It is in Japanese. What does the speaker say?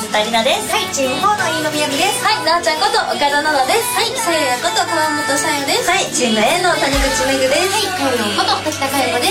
水田里奈です。 はい、チーム4の飯野みやびです。 はい、なおちゃんこと岡田奈々です。はい、さややこと川本さやです。 はい、チーム A の谷口めぐです。 はい、かよよんこと滝田かよこです。